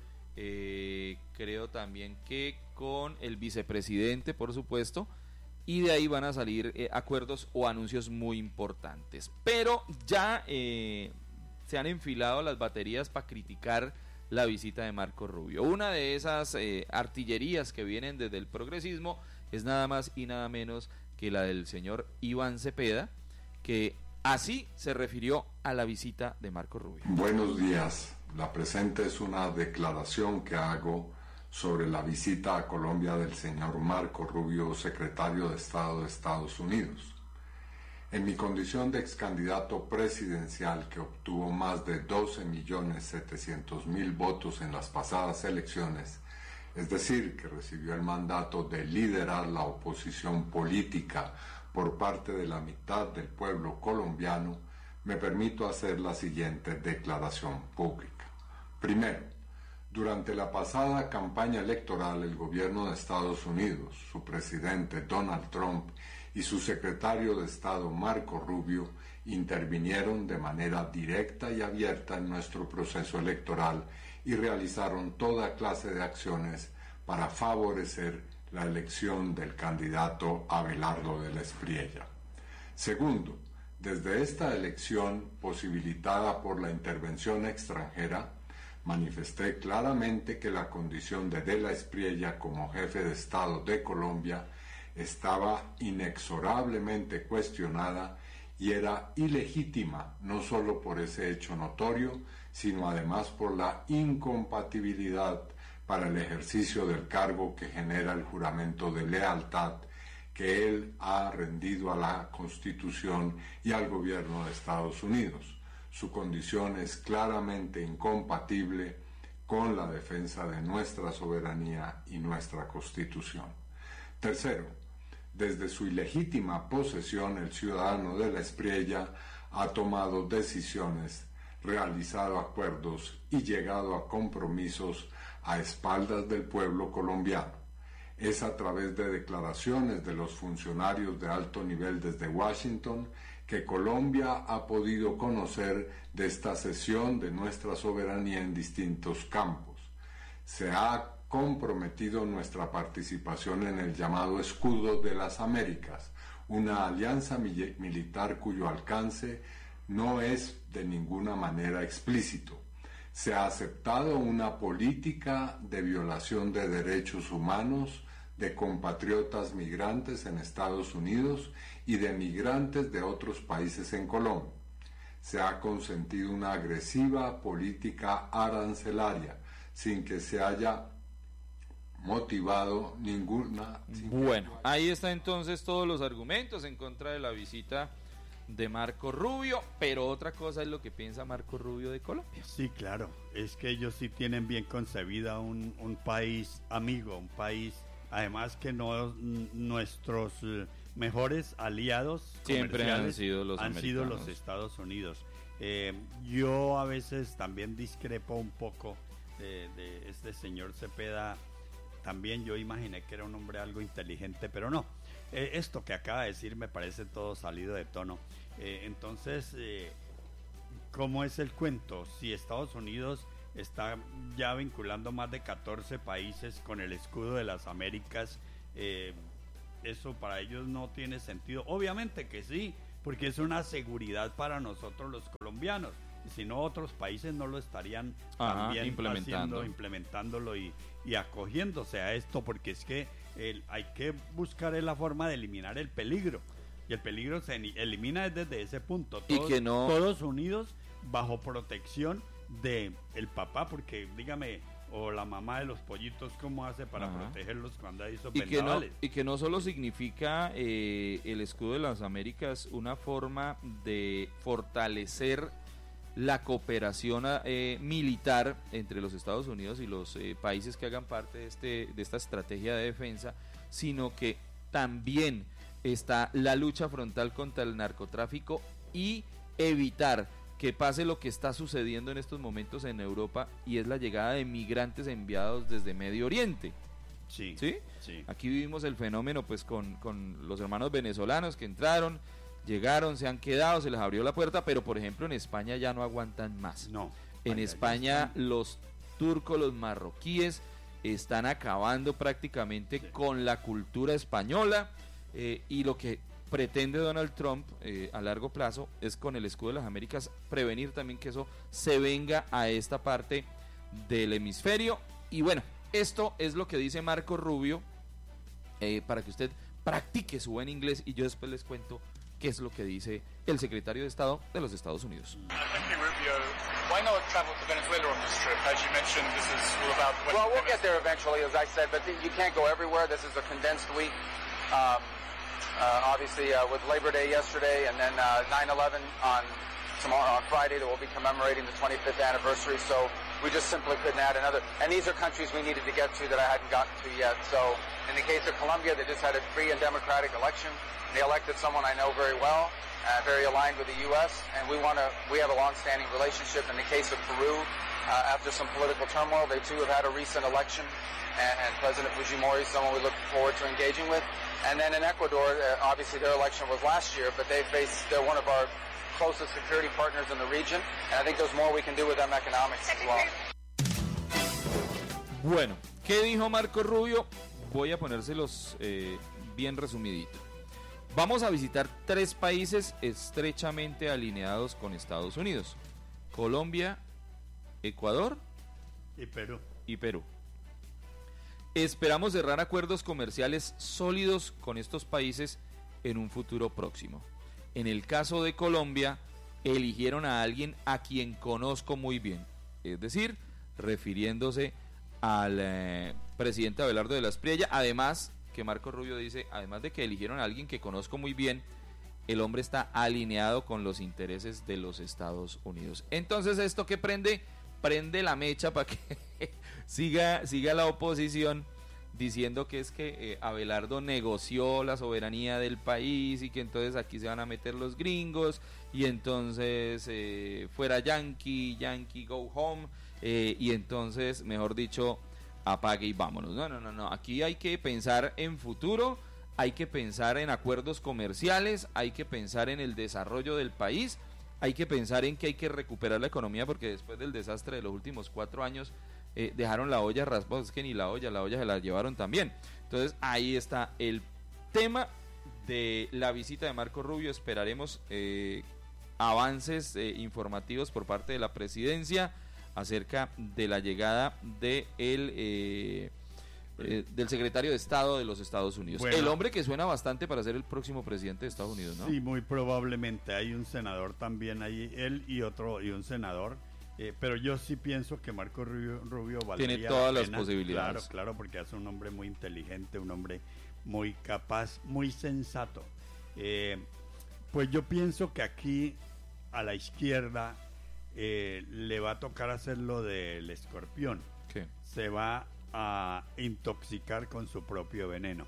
eh, creo también que con el vicepresidente, por supuesto, y de ahí van a salir eh, acuerdos o anuncios muy importantes. Pero ya eh, se han enfilado las baterías para criticar la visita de Marco Rubio. Una de esas eh, artillerías que vienen desde el progresismo es nada más y nada menos que la del señor Iván Cepeda, que así se refirió a la visita de Marco Rubio. Buenos días. La presente es una declaración que hago sobre la visita a Colombia del señor Marco Rubio, secretario de Estado de Estados Unidos. En mi condición de ex candidato presidencial que obtuvo más de doce millones setecientos mil votos en las pasadas elecciones, es decir, que recibió el mandato de liderar la oposición política por parte de la mitad del pueblo colombiano, me permito hacer la siguiente declaración pública. Primero, durante la pasada campaña electoral, el gobierno de Estados Unidos, su presidente Donald Trump y su secretario de Estado Marco Rubio intervinieron de manera directa y abierta en nuestro proceso electoral y realizaron toda clase de acciones para favorecer la elección del candidato Abelardo de la Espriella. Segundo, desde esta elección posibilitada por la intervención extranjera, manifesté claramente que la condición de De la Espriella como jefe de Estado de Colombia estaba inexorablemente cuestionada y era ilegítima, no solo por ese hecho notorio, sino además por la incompatibilidad para el ejercicio del cargo que genera el juramento de lealtad que él ha rendido a la Constitución y al gobierno de Estados Unidos. Su condición es claramente incompatible con la defensa de nuestra soberanía y nuestra Constitución. Tercero, desde su ilegítima posesión, el ciudadano de la Espriella ha tomado decisiones, realizado acuerdos y llegado a compromisos a espaldas del pueblo colombiano. Es a través de declaraciones de los funcionarios de alto nivel desde Washington que Colombia ha podido conocer de esta cesión de nuestra soberanía en distintos campos. Se ha comprometido nuestra participación en el llamado Escudo de las Américas, una alianza mi- militar cuyo alcance no es de ninguna manera explícito. Se ha aceptado una política de violación de derechos humanos de compatriotas migrantes en Estados Unidos y de migrantes de otros países en Colombia. Se ha consentido una agresiva política arancelaria sin que se haya motivado ninguna... Bueno, ahí está entonces todos los argumentos en contra de la visita de Marco Rubio, pero otra cosa es lo que piensa Marco Rubio de Colombia. Sí, claro, es que ellos sí tienen bien concebida un, un país amigo, un país, además que no nuestros eh, mejores aliados siempre han sido los han sido americanos. los Estados Unidos. Eh, yo a veces también discrepo un poco de, de este señor Cepeda. También yo imaginé que era un hombre algo inteligente, pero no. Eh, esto que acaba de decir me parece todo salido de tono. Eh, entonces, eh, ¿cómo es el cuento? Si Estados Unidos está ya vinculando más de catorce países con el escudo de las Américas, eh, eso para ellos no tiene sentido. Obviamente que sí, porque es una seguridad para nosotros los colombianos. Y si no, otros países no lo estarían Ajá, también implementando. haciendo, implementándolo y, y acogiéndose a esto, porque es que el, hay que buscar la forma de eliminar el peligro. Y el peligro se elimina desde ese punto. Todos, y que no... todos unidos bajo protección de el papá, porque dígame, o la mamá de los pollitos, ¿cómo hace para Ajá. protegerlos cuando hay esos y que no vendavales? Y que no solo significa eh, el escudo de las Américas una forma de fortalecer la cooperación eh, militar entre los Estados Unidos y los eh, países que hagan parte de, este, de esta estrategia de defensa, sino que también está la lucha frontal contra el narcotráfico y evitar que pase lo que está sucediendo en estos momentos en Europa, y es la llegada de migrantes enviados desde Medio Oriente. Sí, ¿Sí? sí. Aquí vivimos el fenómeno pues con, con los hermanos venezolanos que entraron, llegaron, se han quedado, se les abrió la puerta, pero por ejemplo en España ya no aguantan más. No. En Vaya, España los turcos, los marroquíes están acabando prácticamente sí. con la cultura española, eh, y lo que pretende Donald Trump eh, a largo plazo es, con el escudo de las Américas, prevenir también que eso se venga a esta parte del hemisferio. Y bueno, esto es lo que dice Marco Rubio, eh, para que usted practique su buen inglés, y yo después les cuento qué es lo que dice el secretario de Estado de los Estados Unidos. Uh, thank you, Rubio. Why not travel to Venezuela on this trip? As you mentioned, this is all about... Well, we'll get there eventually, as I said, but you can't go everywhere. This is a condensed week. Um, uh, obviously, uh, with Labor Day yesterday, and then uh, nine eleven on tomorrow, on Friday, that we'll be commemorating the twenty-fifth anniversary. So we just simply couldn't add another. And these are countries we needed to get to that I hadn't gotten to yet. So in the case of Colombia, they just had a free and democratic election. They elected someone I know very well, uh, very aligned with the U S, and we want to. We have a long-standing relationship. In the case of Peru, uh, after some political turmoil, they too have had a recent election, and, and President Fujimori is someone we look forward to engaging with. And then in Ecuador, uh, obviously their election was last year, but they face they're one of our closest security partners in the region, and I think there's more we can do with them economics as well. Bueno, ¿qué dijo Marco Rubio? Voy a ponérselos eh, bien resumidito. Vamos a visitar tres países estrechamente alineados con Estados Unidos: Colombia, Ecuador y Perú. Y Perú. Esperamos cerrar acuerdos comerciales sólidos con estos países en un futuro próximo. En el caso de Colombia, eligieron a alguien a quien conozco muy bien, es decir, refiriéndose al eh, presidente Abelardo de la Espriella. Además, que Marco Rubio dice, además de que eligieron a alguien que conozco muy bien, el hombre está alineado con los intereses de los Estados Unidos. Entonces, ¿esto qué prende? Prende la mecha para que siga, siga la oposición diciendo que es que eh, Abelardo negoció la soberanía del país y que entonces aquí se van a meter los gringos y entonces eh, fuera Yankee, Yankee go home, eh, y entonces, mejor dicho, apague y vámonos. No, no, no, no, aquí hay que pensar en futuro, hay que pensar en acuerdos comerciales, hay que pensar en el desarrollo del país, hay que pensar en que hay que recuperar la economía, porque después del desastre de los últimos cuatro años eh, dejaron la olla raspada, es que ni la olla, la olla se la llevaron también. Entonces ahí está el tema de la visita de Marco Rubio. Esperaremos eh, avances eh, informativos por parte de la presidencia acerca de la llegada de el, eh, eh, del secretario de Estado de los Estados Unidos. Bueno, el hombre que suena bastante para ser el próximo presidente de Estados Unidos, ¿no? Sí, muy probablemente. Hay un senador también ahí, él y otro, y un senador. Eh, pero yo sí pienso que Marco Rubio, Rubio valdría tiene todas la las pena. posibilidades. Claro, claro, porque es un hombre muy inteligente, un hombre muy capaz, muy sensato. Eh, pues yo pienso que aquí a la izquierda eh, le va a tocar hacer lo del escorpión. ¿Qué? Se va a intoxicar con su propio veneno,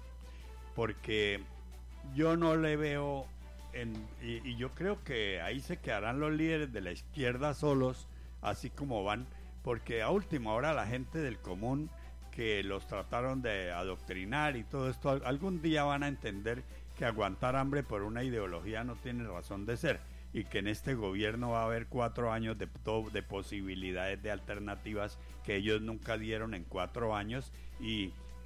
porque yo no le veo en, y, y yo creo que ahí se quedarán los líderes de la izquierda solos, así como van, porque a última hora la gente del común que los trataron de adoctrinar y todo esto, algún día van a entender que aguantar hambre por una ideología no tiene razón de ser, y que en este gobierno va a haber cuatro años de, de posibilidades de alternativas que ellos nunca dieron en cuatro años, y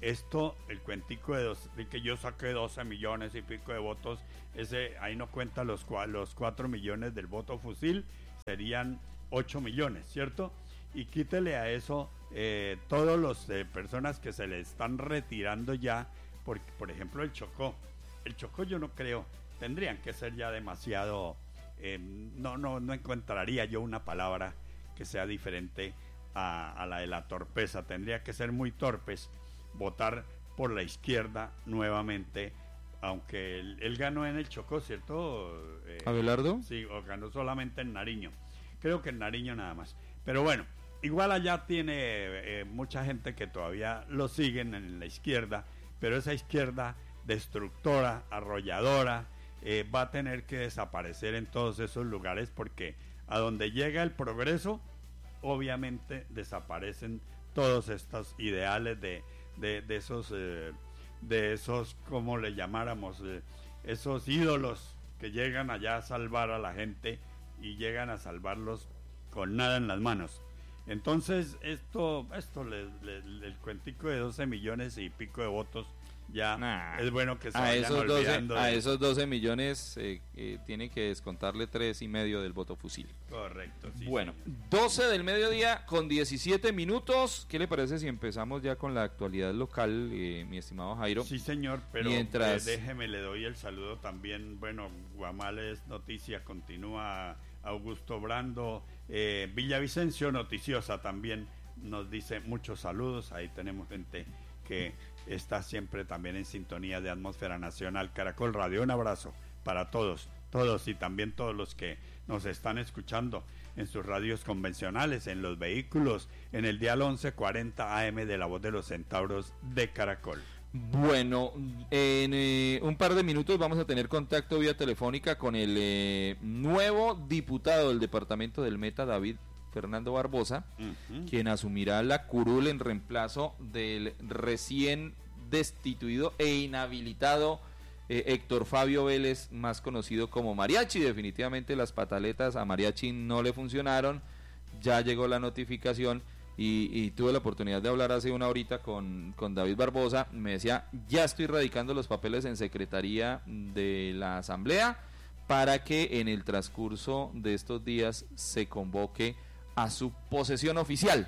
esto, el cuentico de, dos, de que yo saqué doce millones y pico de votos, ese ahí no cuenta los, los cuatro millones del voto fusil, serían ocho millones, ¿cierto? Y quítele a eso eh, todos los eh, personas que se le están retirando ya, por, por ejemplo el Chocó. El Chocó yo no creo, tendrían que ser ya demasiado, eh, no, no, no encontraría yo una palabra que sea diferente a, a la de la torpeza, tendría que ser muy torpes votar por la izquierda nuevamente, aunque él, él ganó en el Chocó, ¿cierto? Eh, ¿Abelardo? Sí, o ganó solamente en Nariño, creo que en Nariño nada más, pero bueno, igual allá tiene eh, mucha gente que todavía lo siguen en la izquierda, pero esa izquierda destructora, arrolladora, eh, va a tener que desaparecer en todos esos lugares, porque a donde llega el progreso, obviamente desaparecen todos estos ideales de, de, de esos, eh, de esos, como le llamáramos, eh, esos ídolos que llegan allá a salvar a la gente y llegan a salvarlos con nada en las manos. Entonces, esto, esto le, le, le, el cuentico de doce millones y pico de votos, ya nah, es bueno que se a vayan esos olvidando. doce, de... A esos doce millones eh, eh, tiene que descontarle tres y medio del voto fusil. Correcto, sí. Bueno, señor. doce del mediodía con diecisiete minutos. ¿Qué le parece si empezamos ya con la actualidad local, eh, mi estimado Jairo? Sí, señor, pero Mientras... eh, déjeme, le doy el saludo también. Bueno, Guamales Noticias continúa, Augusto Brando, eh, Villavicencio Noticiosa también nos dice muchos saludos. Ahí tenemos gente que está siempre también en sintonía de Atmósfera Nacional Caracol Radio. Un abrazo para todos, todos y también todos los que nos están escuchando en sus radios convencionales, en los vehículos, en el dial once cuarenta A M de La Voz de los Centauros de Caracol. Bueno, en eh, un par de minutos vamos a tener contacto vía telefónica con el eh, nuevo diputado del departamento del Meta, David Fernando Barbosa, uh-huh. quien asumirá la curul en reemplazo del recién destituido e inhabilitado eh, Héctor Fabio Vélez, más conocido como Mariachi. Definitivamente las pataletas a Mariachi no le funcionaron, ya llegó la notificación y, y tuve la oportunidad de hablar hace una horita con, con David Barbosa. Me decía, ya estoy radicando los papeles en Secretaría de la Asamblea para que en el transcurso de estos días se convoque a su posesión oficial,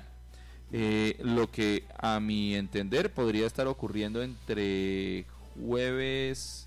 eh, lo que a mi entender podría estar ocurriendo entre jueves,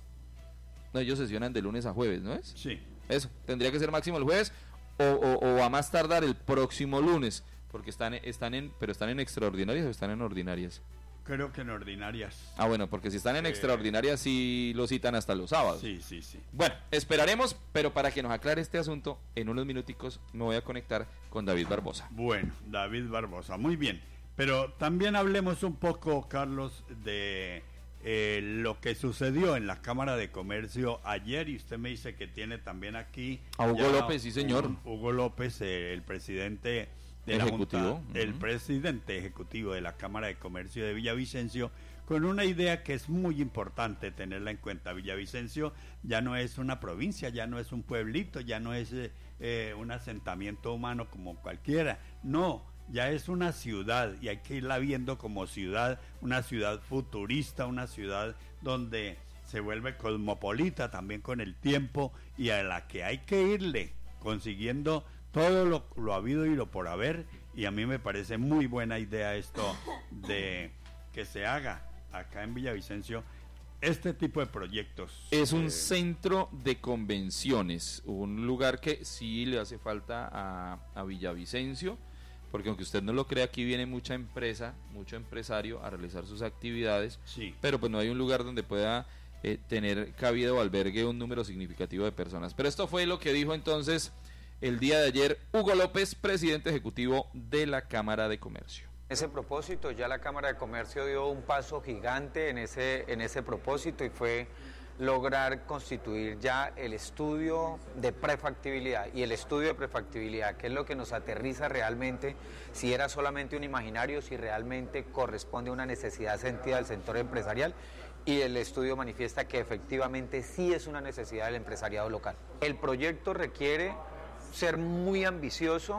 no, ellos sesionan de lunes a jueves, ¿no es? Sí. Eso, tendría que ser máximo el jueves o, o, o a más tardar el próximo lunes, porque están, están en, pero están en extraordinarias o están en ordinarias. Creo que en ordinarias. Ah, bueno, porque si están en eh, extraordinarias sí lo citan hasta los sábados. Sí, sí, sí. Bueno, esperaremos, pero para que nos aclare este asunto, en unos minuticos me voy a conectar con David Barbosa. Bueno, David Barbosa, muy bien. Pero también hablemos un poco, Carlos, de eh, lo que sucedió en la Cámara de Comercio ayer, y usted me dice que tiene también aquí... A Hugo López, sí señor. Un, Hugo López, eh, el presidente... de la Junta, uh-huh. el presidente ejecutivo de la Cámara de Comercio de Villavicencio, con una idea que es muy importante tenerla en cuenta. Villavicencio ya no es una provincia, ya no es un pueblito, ya no es eh, un asentamiento humano como cualquiera, no, ya es una ciudad y hay que irla viendo como ciudad, una ciudad futurista, una ciudad donde se vuelve cosmopolita también con el tiempo y a la que hay que irle consiguiendo todo lo, lo habido y lo por haber, y a mí me parece muy buena idea esto de que se haga acá en Villavicencio este tipo de proyectos. Es un eh, centro de convenciones, un lugar que sí le hace falta a, a Villavicencio, porque aunque usted no lo crea, aquí viene mucha empresa, mucho empresario a realizar sus actividades, sí. pero pues no hay un lugar donde pueda eh, tener cabida o albergue un número significativo de personas. Pero esto fue lo que dijo entonces el día de ayer Hugo López, presidente ejecutivo de la Cámara de Comercio. Ese propósito, ya la Cámara de Comercio dio un paso gigante en ese, en ese propósito y fue lograr constituir ya el estudio de prefactibilidad y el estudio de prefactibilidad, que es lo que nos aterriza realmente si era solamente un imaginario, si realmente corresponde a una necesidad sentida del sector empresarial, y el estudio manifiesta que efectivamente sí es una necesidad del empresariado local. El proyecto requiere ser muy ambicioso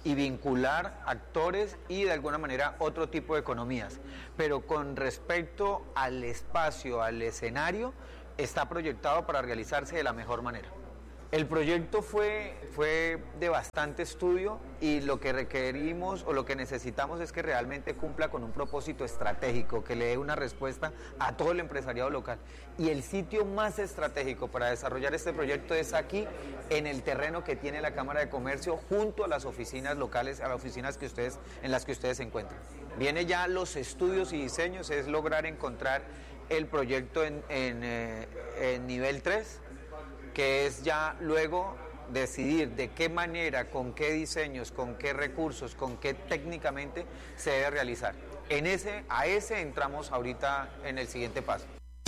y vincular actores y de alguna manera otro tipo de economías. Pero con respecto al espacio, al escenario, está proyectado para realizarse de la mejor manera. El proyecto fue, fue de bastante estudio y lo que requerimos o lo que necesitamos es que realmente cumpla con un propósito estratégico, que le dé una respuesta a todo el empresariado local. Y el sitio más estratégico para desarrollar este proyecto es aquí, en el terreno que tiene la Cámara de Comercio, junto a las oficinas locales, a las oficinas que ustedes, en las que ustedes se encuentran. Viene ya los estudios y diseños, es lograr encontrar el proyecto en, en, eh, en nivel tres, que es ya luego decidir de qué manera, con qué diseños, con qué recursos, con qué técnicamente se debe realizar. En ese, a ese entramos ahorita en el siguiente paso.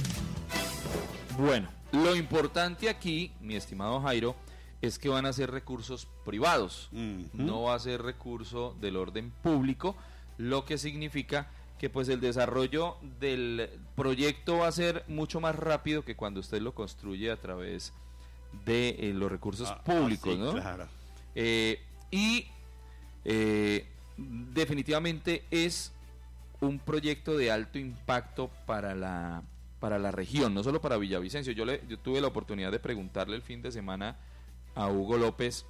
Bueno, lo importante aquí, mi estimado Jairo, es que van a ser recursos privados, uh-huh. no va a ser recurso del orden público, lo que significa que pues el desarrollo del proyecto va a ser mucho más rápido que cuando usted lo construye a través de eh, los recursos ah, públicos, ah, sí, ¿no? Claro. Eh, y eh, definitivamente es un proyecto de alto impacto para la para la región, no solo para Villavicencio. Yo, le, yo tuve la oportunidad de preguntarle el fin de semana a Hugo López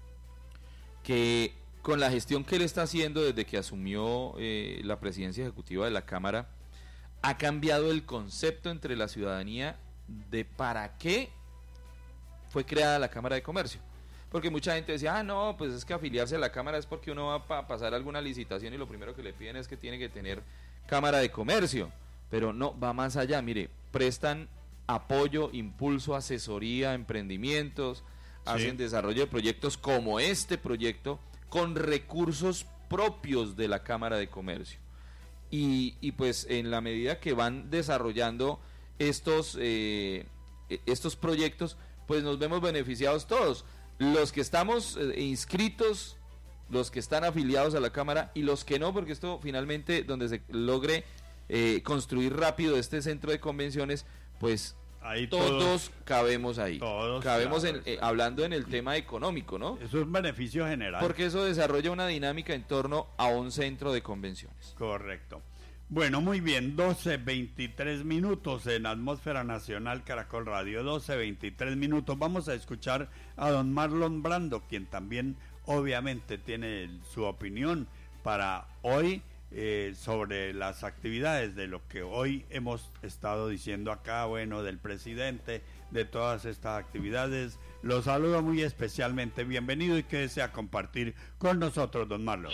que con la gestión que él está haciendo desde que asumió eh, la presidencia ejecutiva de la Cámara, ha cambiado el concepto entre la ciudadanía de para qué fue creada la Cámara de Comercio. Porque mucha gente decía, ah, no, pues es que afiliarse a la Cámara es porque uno va a pasar alguna licitación y lo primero que le piden es que tiene que tener Cámara de Comercio. Pero no, va más allá, mire, prestan apoyo, impulso, asesoría, emprendimientos, sí. hacen desarrollo de proyectos como este proyecto con recursos propios de la Cámara de Comercio. Y, y pues en la medida que van desarrollando estos, eh, estos proyectos, pues nos vemos beneficiados todos, los que estamos eh, inscritos, los que están afiliados a la Cámara y los que no, porque esto finalmente donde se logre eh, construir rápido este centro de convenciones, pues ahí todos, todos cabemos ahí, todos cabemos claro, en, eh, hablando en el tema económico, ¿no? Eso es un beneficio general. Porque eso desarrolla una dinámica en torno a un centro de convenciones. Correcto. Bueno, muy bien, doce veintitrés minutos en Atmósfera Nacional Caracol Radio, doce veintitrés minutos. Vamos a escuchar a don Marlon Brando, quien también obviamente tiene su opinión para hoy eh, sobre las actividades de lo que hoy hemos estado diciendo acá, bueno, del presidente, de todas estas actividades. Los saludo muy especialmente, bienvenido y quédese a compartir con nosotros, don Marlon.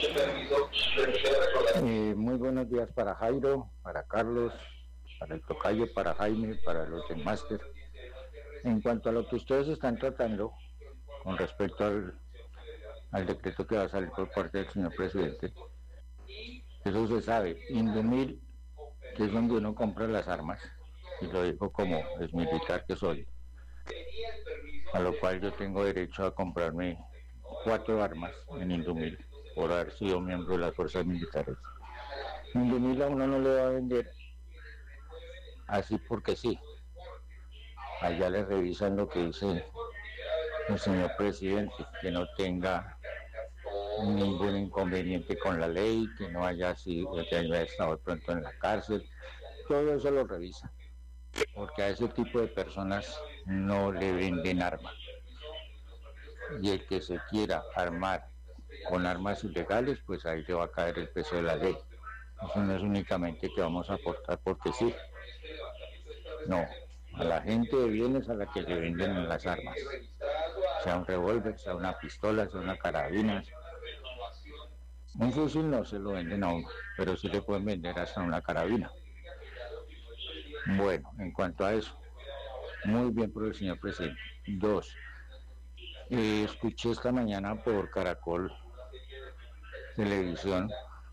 Eh, muy buenos días para Jairo, para Carlos, para el tocayo, para Jaime, para los del máster. En cuanto a lo que ustedes están tratando con respecto al, al decreto que va a salir por parte del señor presidente, eso se sabe. Indumil, que es donde uno compra las armas, y lo digo como es militar que soy, a lo cual yo tengo derecho a comprarme cuatro armas en Indumil por haber sido miembro de las fuerzas militares. Indumil a uno no le va a vender así porque sí. Allá le revisan lo que dice el señor presidente, que no tenga ningún inconveniente con la ley, que no haya sido, que haya estado de pronto en la cárcel. Todo eso lo revisan, porque a ese tipo de personas no le venden armas. Y el que se quiera armar con armas ilegales, pues ahí le va a caer el peso de la ley. Eso no es únicamente que vamos a aportar porque sí. No, a la gente de bienes a la que le venden las armas. Sea un revólver, sea una pistola, sea una carabina. Un fusil no se lo venden a uno, pero sí le pueden vender hasta una carabina. Bueno, en cuanto a eso, muy bien por el señor presidente. Dos, eh, escuché esta mañana por Caracol Televisión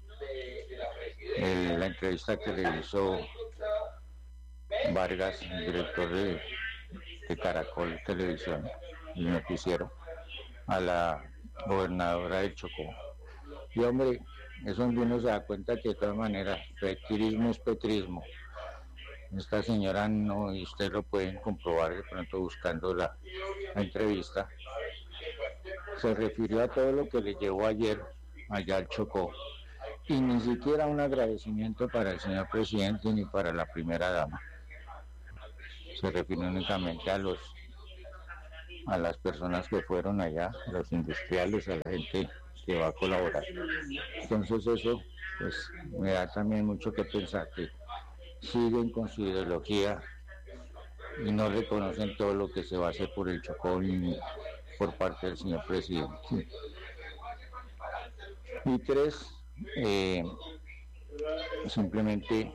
el, la entrevista que le hizo Vargas, el director de, de Caracol Televisión, el noticiero, a la gobernadora del Chocó. Y hombre, es donde uno se da cuenta que de todas maneras, petrismo es petrismo. Esta señora no, y ustedes lo pueden comprobar de pronto buscando la, la entrevista, se refirió a todo lo que le llevó ayer allá al Chocó, y ni siquiera un agradecimiento para el señor presidente ni para la primera dama. Se refirió únicamente a los a las personas que fueron allá, a los industriales, a la gente que va a colaborar. Entonces eso pues me da también mucho que pensar, que siguen con su ideología y no reconocen todo lo que se va a hacer por el Chocó y por parte del señor presidente. Y tres, eh, simplemente,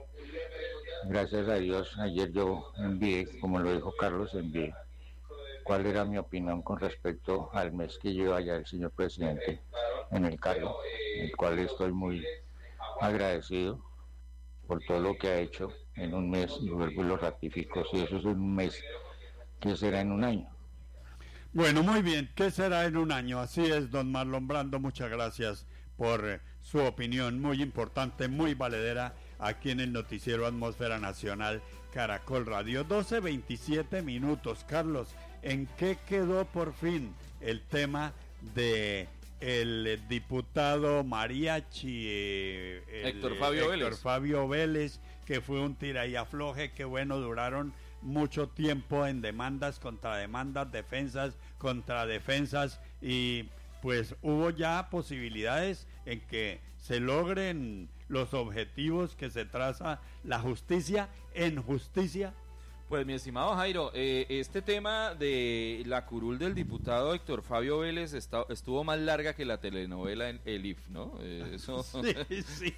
gracias a Dios, ayer yo envié, como lo dijo Carlos, envié cuál era mi opinión con respecto al mes que lleva allá el señor presidente en el cargo, el cual estoy muy agradecido por todo lo que ha hecho en un mes, y vuelvo y lo ratifico, si eso es un mes, ¿qué será en un año? Bueno, muy bien, ¿qué será en un año? Así es, don Marlon Brando, muchas gracias por eh, su opinión muy importante, muy valedera, aquí en el noticiero Atmósfera Nacional Caracol Radio. doce veintisiete minutos. Carlos, ¿en qué quedó por fin el tema de el diputado mariachi eh, el, Héctor Fabio Héctor Vélez. Fabio Vélez, que fue un tira y afloje, que bueno, duraron mucho tiempo en demandas, contra demandas, defensas, contra defensas, y pues hubo ya posibilidades en que se logren los objetivos que se traza la justicia en justicia? Pues mi estimado Jairo, eh, este tema de la curul del diputado Héctor Fabio Vélez está, estuvo más larga que la telenovela en el I F, ¿no? Eh, eso sí, sí.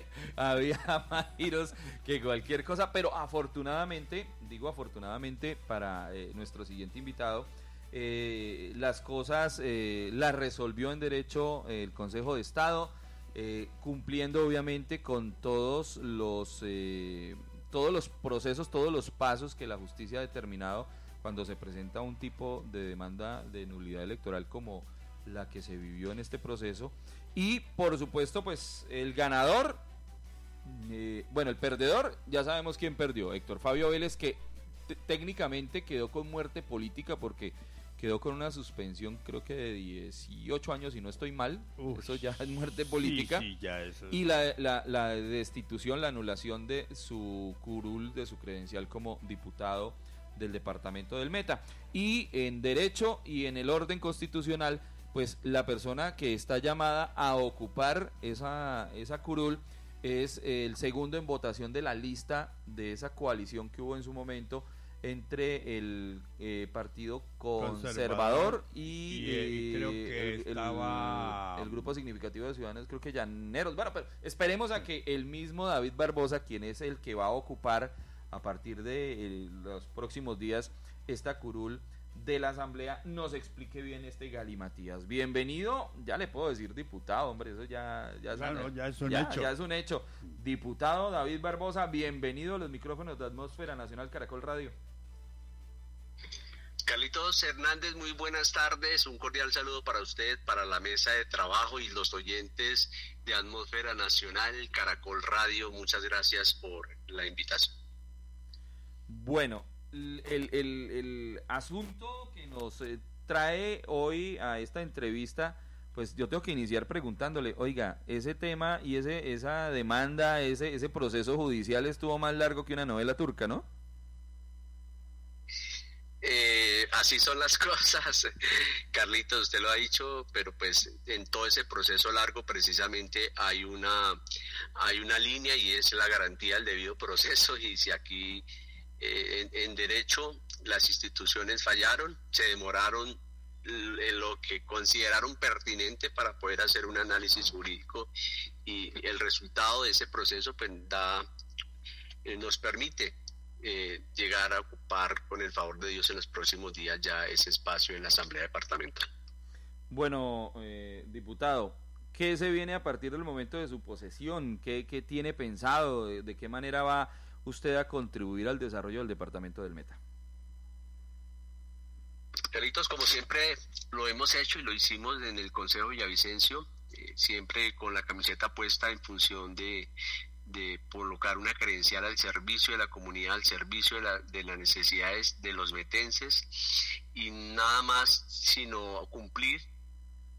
Había más giros que cualquier cosa, pero afortunadamente, digo afortunadamente para eh, nuestro siguiente invitado, eh, las cosas eh, las resolvió en derecho eh, el Consejo de Estado, eh, cumpliendo obviamente con todos los... Eh, todos los procesos, todos los pasos que la justicia ha determinado cuando se presenta un tipo de demanda de nulidad electoral como la que se vivió en este proceso. Y por supuesto, pues el ganador, eh, bueno, el perdedor, ya sabemos quién perdió, Héctor Fabio Vélez, que t- técnicamente quedó con muerte política porque quedó con una suspensión, creo que de dieciocho años, si no estoy mal. Uf, eso ya es muerte política. Sí, sí, ya eso. Y la, la, la destitución, la anulación de su curul, de su credencial como diputado del departamento del Meta. Y en derecho y en el orden constitucional, pues la persona que está llamada a ocupar esa, esa curul es el segundo en votación de la lista de esa coalición que hubo en su momento entre el eh, Partido Conservador, Conservador y, y, eh, y creo que el, estaba el, el grupo significativo de ciudadanos, creo que Llaneros. Bueno, pero esperemos a que el mismo David Barbosa, quien es el que va a ocupar a partir de eh, los próximos días esta curul de la Asamblea, nos explique bien este galimatías. Bienvenido, ya le puedo decir diputado, hombre, eso ya, ya, claro, es, ya es un ya, hecho. Ya es un hecho. Diputado David Barbosa, bienvenido a los micrófonos de Atmósfera Nacional Caracol Radio. Carlitos Hernández, muy buenas tardes, un cordial saludo para usted, para la mesa de trabajo y los oyentes de Atmósfera Nacional, Caracol Radio, muchas gracias por la invitación. Bueno, el, el, el asunto que nos eh, trae hoy a esta entrevista, pues yo tengo que iniciar preguntándole, oiga, ese tema y ese esa demanda, ese ese proceso judicial estuvo más largo que una novela turca, ¿no? Eh, así son las cosas, Carlitos, usted lo ha dicho, pero pues en todo ese proceso largo precisamente hay una hay una línea y es la garantía del debido proceso, y si aquí eh, en, en derecho las instituciones fallaron, se demoraron en lo que consideraron pertinente para poder hacer un análisis jurídico, y el resultado de ese proceso pues da eh, nos permite Eh, llegar a ocupar con el favor de Dios en los próximos días ya ese espacio en la Asamblea Departamental. Bueno, eh, diputado, ¿qué se viene a partir del momento de su posesión? ¿Qué, qué tiene pensado? ¿De, de qué manera va usted a contribuir al desarrollo del departamento del Meta? Carlitos, como siempre lo hemos hecho y lo hicimos en el Consejo Villavicencio, eh, siempre con la camiseta puesta en función de de colocar una credencial al servicio de la comunidad, al servicio de, la, de las necesidades de los metenses, y nada más sino cumplir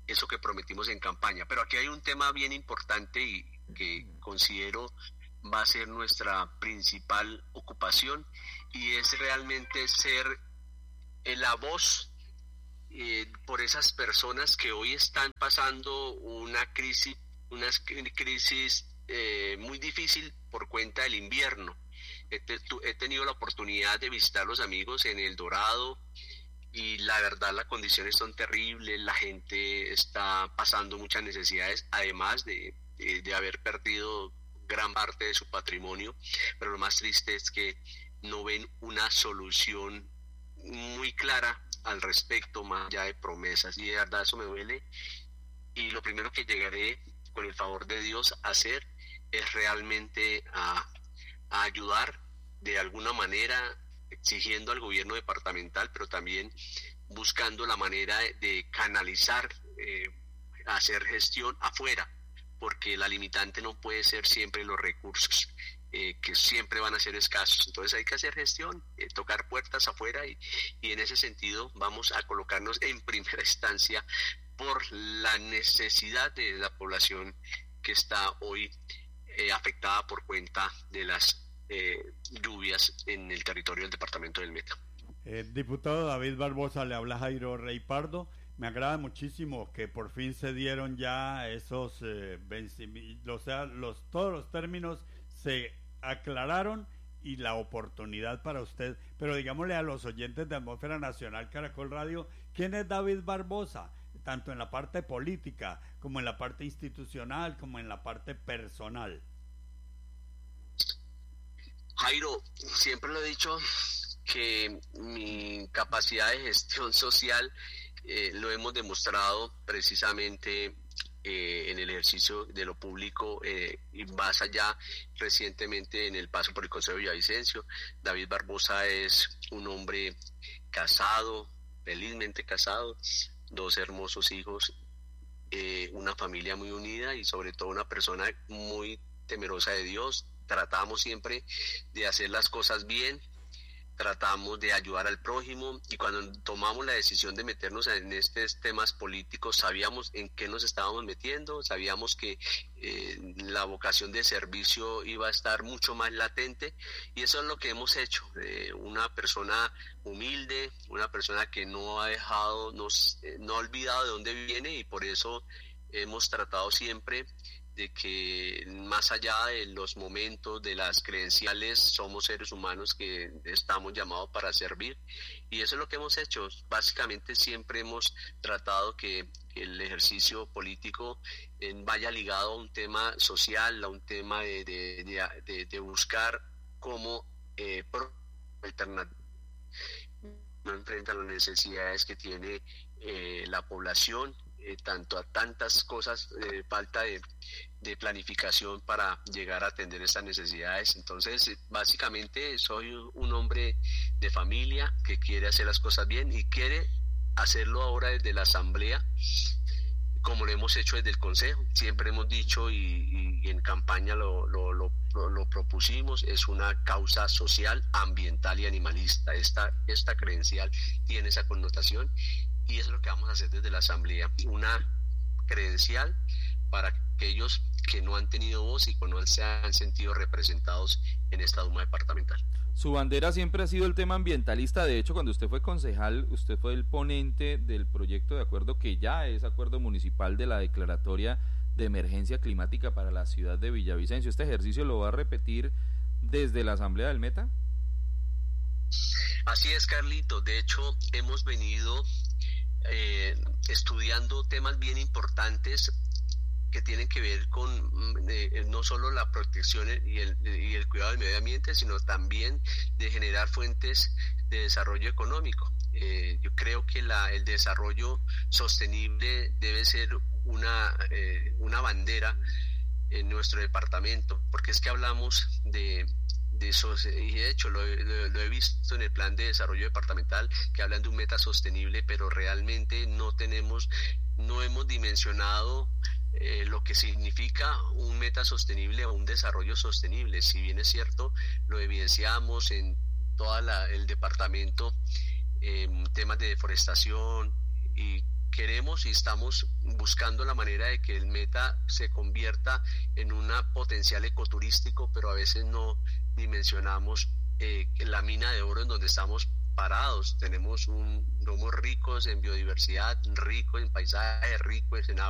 eso que prometimos en campaña. Pero aquí hay un tema bien importante y que considero va a ser nuestra principal ocupación, y es realmente ser eh, la voz eh, por esas personas que hoy están pasando una crisis, una crisis eh, muy difícil por cuenta del invierno. He, te, he tenido la oportunidad de visitar a los amigos en El Dorado, y la verdad las condiciones son terribles, la gente está pasando muchas necesidades, además de, de, de haber perdido gran parte de su patrimonio, pero lo más triste es que no ven una solución muy clara al respecto, más allá de promesas, y de verdad eso me duele, y lo primero que llegaré, con el favor de Dios, a hacer es realmente a, a ayudar de alguna manera, exigiendo al gobierno departamental, pero también buscando la manera de, de canalizar, eh, hacer gestión afuera, porque la limitante no puede ser siempre los recursos, eh, que siempre van a ser escasos. Entonces hay que hacer gestión, eh, tocar puertas afuera, y, y en ese sentido vamos a colocarnos en primera instancia por la necesidad de la población que está hoy eh, afectada por cuenta de las Eh, lluvias en el territorio del departamento del Meta. Eh, diputado David Barbosa, le habla Jairo Rey Pardo. Me agrada muchísimo que por fin se dieron ya esos eh, vencimientos, o sea, los, todos los términos se aclararon, y la oportunidad para usted. Pero digámosle a los oyentes de Atmósfera Nacional Caracol Radio, ¿quién es David Barbosa? Tanto en la parte política, como en la parte institucional, como en la parte personal. Jairo, siempre lo he dicho que mi capacidad de gestión social eh, lo hemos demostrado precisamente eh, en el ejercicio de lo público, eh, y más allá recientemente en el paso por el Consejo de Villavicencio. David Barbosa es un hombre casado, felizmente casado, dos hermosos hijos, eh, una familia muy unida y sobre todo una persona muy temerosa de Dios. Tratamos siempre de hacer las cosas bien, tratamos de ayudar al prójimo, y cuando tomamos la decisión de meternos en estos temas políticos sabíamos en qué nos estábamos metiendo, sabíamos que eh, la vocación de servicio iba a estar mucho más latente, y eso es lo que hemos hecho. Eh, una persona humilde, una persona que no ha dejado, nos, eh, no ha olvidado de dónde viene, y por eso hemos tratado siempre de que más allá de los momentos, de las credenciales, somos seres humanos que estamos llamados para servir, y eso es lo que hemos hecho. Básicamente siempre hemos tratado que el ejercicio político eh, vaya ligado a un tema social, a un tema de, de, de, de, de buscar cómo eh, alternativas no enfrentan las necesidades que tiene eh, la población, Eh, tanto a tantas cosas, eh, falta de, de planificación para llegar a atender estas necesidades. Entonces, eh, básicamente soy un hombre de familia que quiere hacer las cosas bien y quiere hacerlo ahora desde la Asamblea, como lo hemos hecho desde el Consejo. Siempre hemos dicho, y, y en campaña lo, lo, lo, lo, lo propusimos, es una causa social, ambiental y animalista. Esta, esta credencial tiene esa connotación, y eso es lo que vamos a hacer desde la Asamblea, una credencial para aquellos que no han tenido voz y que no se han sentido representados en esta Duma departamental. Su bandera siempre ha sido el tema ambientalista. De hecho, cuando usted fue concejal, usted fue el ponente del proyecto de acuerdo que ya es acuerdo municipal de la declaratoria de emergencia climática para la ciudad de Villavicencio. ¿Este ejercicio lo va a repetir desde la Asamblea del Meta? Así es, Carlito. De hecho, hemos venido eh, estudiando temas bien importantes que tienen que ver con eh, no solo la protección y el, y el cuidado del medio ambiente, sino también de generar fuentes de desarrollo económico. Eh, yo creo que la, el desarrollo sostenible debe ser una, eh, una bandera en nuestro departamento, porque es que hablamos de, de eso, y de hecho lo, lo, lo he visto en el plan de desarrollo departamental, que hablan de un meta sostenible, pero realmente no tenemos, no hemos dimensionado Eh, lo que significa un meta sostenible o un desarrollo sostenible. Si bien es cierto, lo evidenciamos en todo el departamento, eh, temas de deforestación y queremos y estamos buscando la manera de que el Meta se convierta en un potencial ecoturístico, pero a veces no dimensionamos eh, la mina de oro en donde estamos parados. Tenemos un, somos ricos en biodiversidad, ricos en paisajes, ricos en agua.